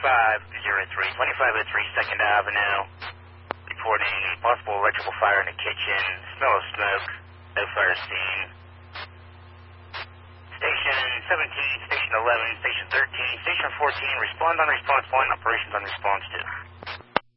2503, 2503 2nd Avenue. Reporting a possible electrical fire in the kitchen. Smell of smoke. No fire scene. Station 17, Station 11, Station 13, Station 14. Respond on response 1. Operations on response 2.